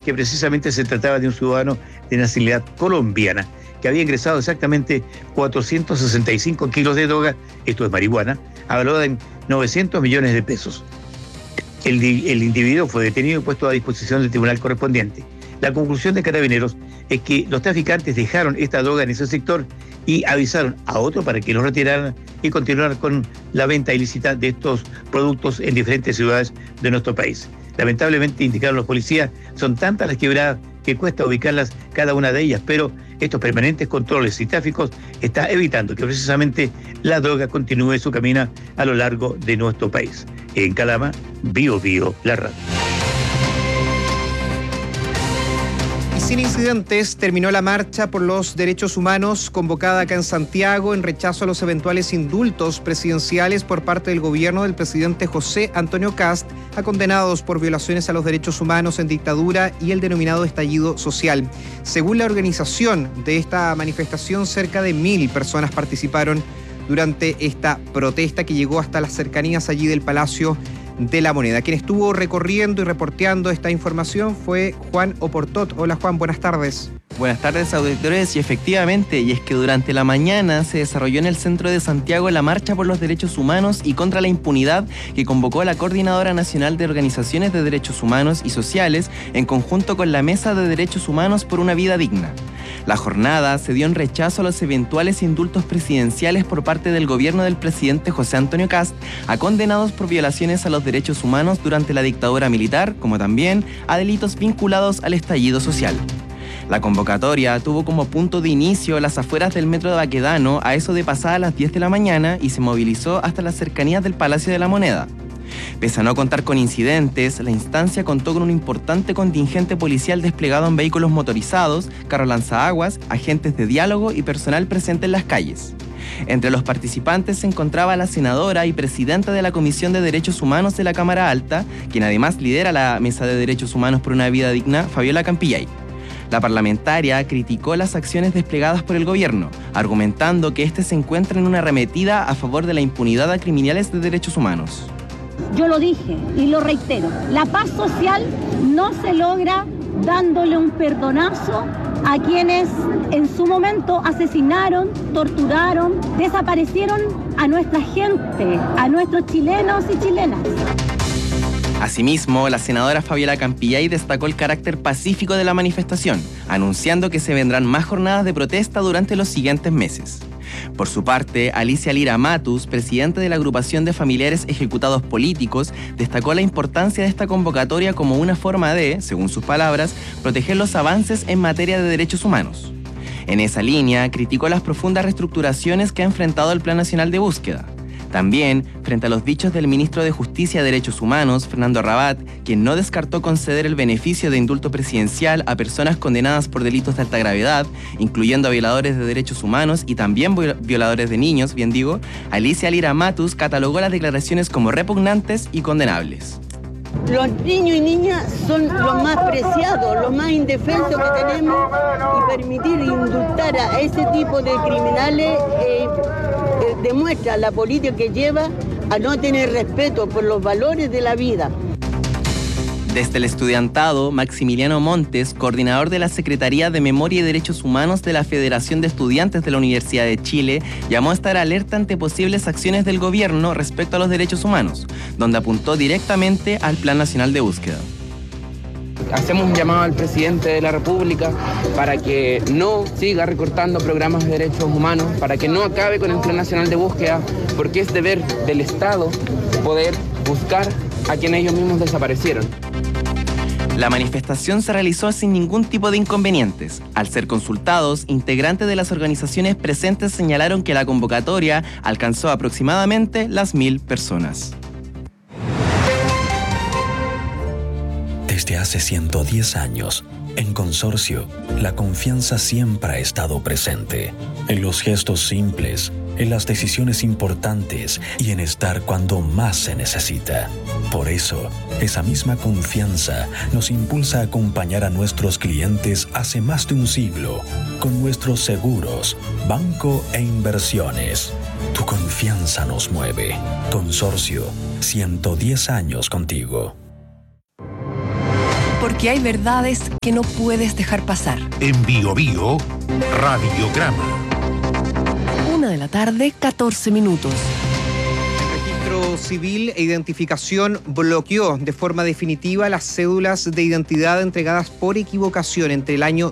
que precisamente se trataba de un ciudadano de nacionalidad colombiana, que había ingresado exactamente 465 kilos de droga, esto es marihuana, valorada en 900 millones de pesos. El individuo fue detenido y puesto a disposición del tribunal correspondiente. La conclusión de Carabineros es que los traficantes dejaron esta droga en ese sector y avisaron a otro para que lo retiraran y continuaran con la venta ilícita de estos productos en diferentes ciudades de nuestro país. Lamentablemente, indicaron los policías, son tantas las quebradas que cuesta ubicarlas cada una de ellas, pero estos permanentes controles y tráficos está evitando que precisamente la droga continúe su camino a lo largo de nuestro país. En Calama, Bio Bio, la radio. Sin incidentes, terminó la marcha por los derechos humanos convocada acá en Santiago en rechazo a los eventuales indultos presidenciales por parte del gobierno del presidente José Antonio Kast a condenados por violaciones a los derechos humanos en dictadura y el denominado estallido social. Según la organización de esta manifestación, cerca de 1.000 personas participaron durante esta protesta que llegó hasta las cercanías allí del Palacio de la Moneda. Quien estuvo recorriendo y reporteando esta información fue Juan Oportot. Hola Juan, buenas tardes. Buenas tardes, auditores, y efectivamente, y es que durante la mañana se desarrolló en el centro de Santiago la marcha por los derechos humanos y contra la impunidad que convocó a la Coordinadora Nacional de Organizaciones de Derechos Humanos y Sociales en conjunto con la Mesa de Derechos Humanos por una Vida Digna. La jornada se dio en rechazo a los eventuales indultos presidenciales por parte del gobierno del presidente José Antonio Kast a condenados por violaciones a los derechos humanos durante la dictadura militar, como también a delitos vinculados al estallido social. La convocatoria tuvo como punto de inicio las afueras del metro de Baquedano a eso de pasadas las 10 de la mañana y se movilizó hasta las cercanías del Palacio de la Moneda. Pese a no contar con incidentes, la instancia contó con un importante contingente policial desplegado en vehículos motorizados, carros lanzaguas, agentes de diálogo y personal presente en las calles. Entre los participantes se encontraba la senadora y presidenta de la Comisión de Derechos Humanos de la Cámara Alta, quien además lidera la Mesa de Derechos Humanos por una Vida Digna, Fabiola Campillay. La parlamentaria criticó las acciones desplegadas por el gobierno, argumentando que este se encuentra en una arremetida a favor de la impunidad a criminales de derechos humanos. Yo lo dije y lo reitero, la paz social no se logra dándole un perdonazo a quienes en su momento asesinaron, torturaron, desaparecieron a nuestra gente, a nuestros chilenos y chilenas. Asimismo, la senadora Fabiola Campillay destacó el carácter pacífico de la manifestación, anunciando que se vendrán más jornadas de protesta durante los siguientes meses. Por su parte, Alicia Lira Matus, presidenta de la agrupación de familiares ejecutados políticos, destacó la importancia de esta convocatoria como una forma de, según sus palabras, proteger los avances en materia de derechos humanos. En esa línea, criticó las profundas reestructuraciones que ha enfrentado el Plan Nacional de Búsqueda. También, frente a los dichos del ministro de Justicia y Derechos Humanos, Fernando Rabat, quien no descartó conceder el beneficio de indulto presidencial a personas condenadas por delitos de alta gravedad, incluyendo a violadores de derechos humanos y también violadores de niños, Alicia Lira Matus catalogó las declaraciones como repugnantes y condenables. Los niños y niñas son los más preciados, los más indefensos que tenemos, y permitir indultar a ese tipo de criminales demuestra la política que lleva a no tener respeto por los valores de la vida. Desde el estudiantado, Maximiliano Montes, coordinador de la Secretaría de Memoria y Derechos Humanos de la Federación de Estudiantes de la Universidad de Chile, llamó a estar alerta ante posibles acciones del gobierno respecto a los derechos humanos, donde apuntó directamente al Plan Nacional de Búsqueda. Hacemos un llamado al presidente de la República para que no siga recortando programas de derechos humanos, para que no acabe con el Plan Nacional de Búsqueda, porque es deber del Estado poder buscar a quienes ellos mismos desaparecieron. La manifestación se realizó sin ningún tipo de inconvenientes. Al ser consultados, integrantes de las organizaciones presentes señalaron que la convocatoria alcanzó aproximadamente las 1.000 personas. Desde hace 110 años, en Consorcio, la confianza siempre ha estado presente. En los gestos simples, en las decisiones importantes y en estar cuando más se necesita. Por eso, esa misma confianza nos impulsa a acompañar a nuestros clientes hace más de un siglo con nuestros seguros, banco e inversiones. Tu confianza nos mueve. Consorcio, 110 años contigo. Porque hay verdades que no puedes dejar pasar. En Bio Bio, Radiograma. 1:14 p.m. El Registro Civil e Identificación bloqueó de forma definitiva las cédulas de identidad entregadas por equivocación entre el año